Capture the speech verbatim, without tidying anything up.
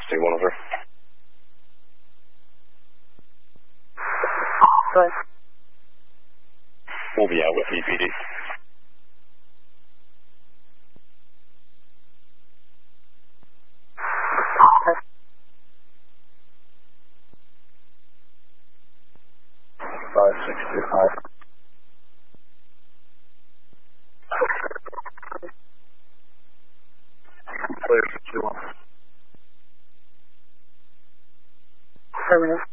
see one of her. Right. We'll be out with E P D. Five six two five. Clear for two one. Terminal.